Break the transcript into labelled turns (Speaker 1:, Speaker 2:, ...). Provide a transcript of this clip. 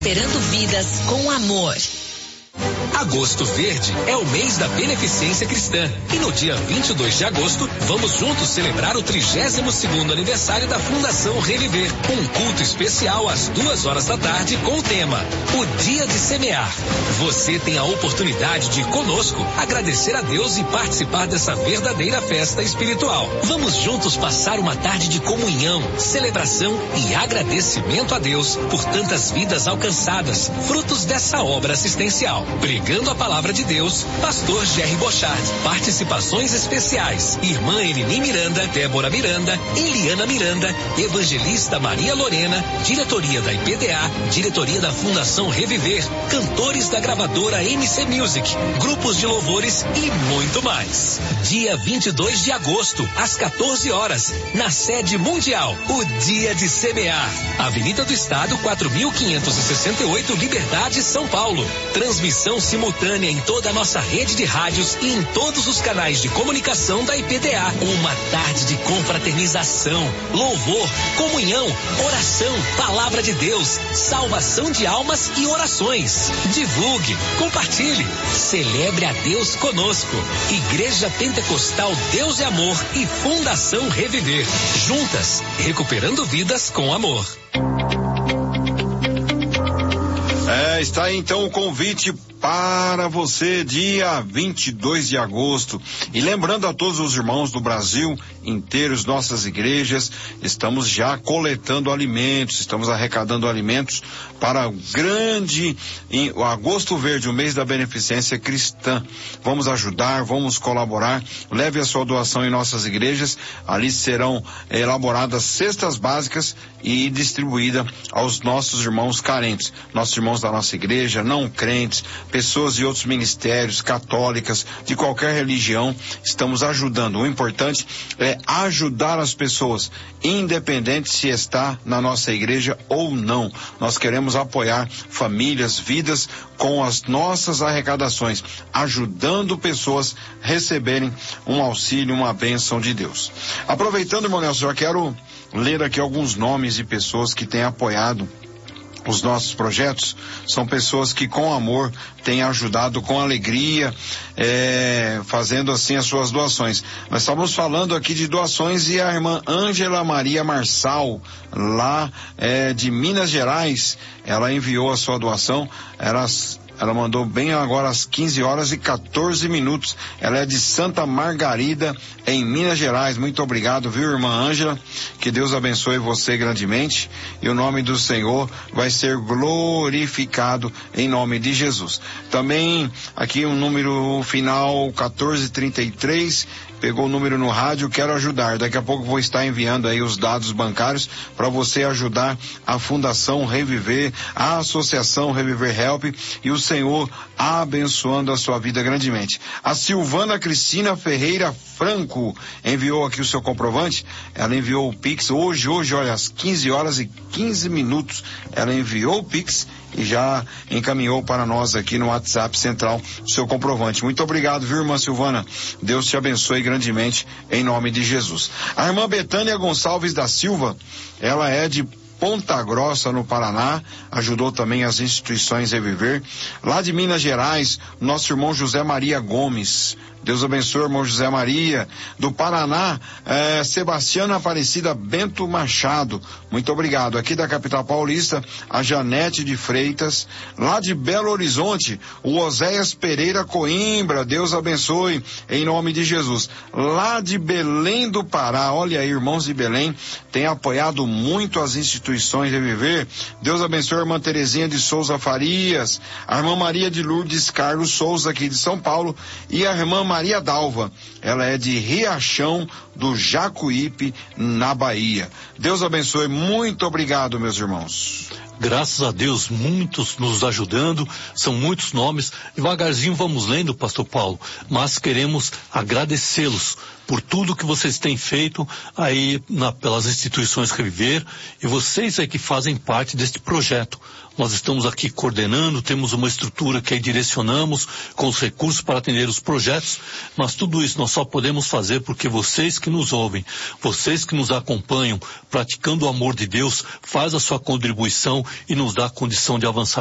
Speaker 1: Recuperando vidas com amor.
Speaker 2: Agosto Verde é o mês da beneficência cristã e no dia 22 de agosto vamos juntos celebrar o 32º aniversário da Fundação Reviver. Um culto especial às 2 da tarde com o tema O Dia de Semear. Você tem a oportunidade de conosco agradecer a Deus e participar dessa verdadeira festa espiritual. Vamos juntos passar uma tarde de comunhão, celebração e agradecimento a Deus por tantas vidas alcançadas, frutos dessa obra assistencial. Pregando a palavra de Deus, Pastor Jerry Bochard. Participações especiais: Irmã Elini Miranda, Débora Miranda, Eliana Miranda, Evangelista Maria Lorena, diretoria da IPDA, diretoria da Fundação Reviver, cantores da gravadora MC Music, grupos de louvores e muito mais. Dia 22 de agosto, às 14 horas, na sede mundial, o Dia de Semear. Avenida do Estado, 4.568, Liberdade, São Paulo. Transmissão simultânea em toda a nossa rede de rádios e em todos os canais de comunicação da IPDA. Uma tarde de confraternização, louvor, comunhão, oração, palavra de Deus, salvação de almas e orações. Divulgue, compartilhe, celebre a Deus conosco. Igreja Pentecostal Deus e Amor e Fundação Reviver. Juntas, recuperando vidas com amor.
Speaker 3: Está aí então o convite para você, dia 22 de agosto. E lembrando a todos os irmãos do Brasil inteiro, nossas igrejas, estamos já coletando alimentos, estamos arrecadando alimentos para o grande o Agosto Verde, o mês da beneficência cristã. Vamos ajudar, vamos colaborar. Leve a sua doação em nossas igrejas. Ali serão elaboradas cestas básicas e distribuída aos nossos irmãos carentes, nossos irmãos da nossa igreja, não crentes, pessoas de outros ministérios, católicas, de qualquer religião. Estamos ajudando. O importante é ajudar as pessoas, independente se está na nossa igreja ou não. Nós queremos apoiar famílias, vidas, com as nossas arrecadações, ajudando pessoas a receberem um auxílio, uma bênção de Deus. Aproveitando, irmão Nelson, eu quero ler aqui alguns nomes de pessoas que têm apoiado os nossos projetos. São pessoas que com amor têm ajudado, com alegria, fazendo assim as suas doações. Nós estamos falando aqui de doações e a irmã Ângela Maria Marçal, lá de Minas Gerais, ela enviou a sua doação. Ela mandou bem agora às 15h14. Ela é de Santa Margarida, em Minas Gerais. Muito obrigado, viu, irmã Ângela? Que Deus abençoe você grandemente e o nome do Senhor vai ser glorificado em nome de Jesus. Também aqui um número final 1433. Pegou o número no rádio, quero ajudar. Daqui a pouco vou estar enviando aí os dados bancários para você ajudar a Fundação Reviver, a Associação Reviver Help, e o Senhor abençoando a sua vida grandemente. A Silvana Cristina Ferreira Franco enviou aqui o seu comprovante. Ela enviou o Pix hoje, olha, às 15h15, ela enviou o Pix e já encaminhou para nós aqui no WhatsApp central o seu comprovante. Muito obrigado, viu, irmã Silvana? Deus te abençoe grandemente em nome de Jesus. A irmã Betânia Gonçalves da Silva, ela é de Ponta Grossa, no Paraná, ajudou também as instituições Reviver. Lá de Minas Gerais, nosso irmão José Maria Gomes. Deus abençoe, irmão José Maria. Do Paraná, Sebastiana Aparecida Bento Machado. Muito obrigado. Aqui da capital paulista, a Janete de Freitas. Lá de Belo Horizonte, o Oséias Pereira Coimbra. Deus abençoe em nome de Jesus. Lá de Belém do Pará, olha aí, irmãos de Belém, tem apoiado muito as instituições Reviver. Deus abençoe a irmã Terezinha de Souza Farias, a irmã Maria de Lourdes Carlos Souza, aqui de São Paulo, e a irmã Maria Dalva, ela é de Riachão do Jacuípe, na Bahia. Deus abençoe, muito obrigado, meus irmãos.
Speaker 4: Graças a Deus, muitos nos ajudando, são muitos nomes. Devagarzinho vamos lendo, pastor Paulo, mas queremos agradecê-los por tudo que vocês têm feito aí pelas instituições Reviver, e vocês é que fazem parte deste projeto. nós estamos aqui coordenando, temos uma estrutura que aí direcionamos com os recursos para atender os projetos, mas tudo isso nós só podemos fazer porque vocês que nos ouvem, vocês que nos acompanham, praticando o amor de Deus, faz a sua contribuição e nos dá a condição de avançar